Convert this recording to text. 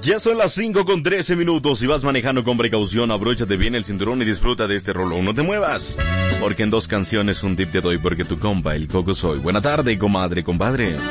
Ya son las 5:13. Si vas manejando con precaución, abróchate bien el cinturón y disfruta de este rolón. No te muevas, porque en 2 canciones un tip te doy, porque tu compa, el Coco soy. Buena tarde, comadre, compadre.